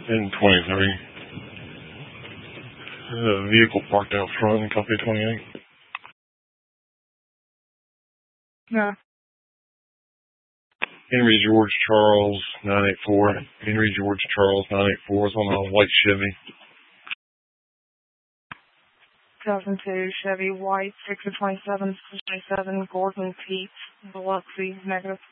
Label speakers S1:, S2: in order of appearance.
S1: in 23. Vehicle parked out front in copy 28.
S2: Yeah.
S1: Henry George Charles 984. Henry George Charles 984 is on a white Chevy.
S2: 2002 Chevy white 627 Gordon Pete Biloxi negative.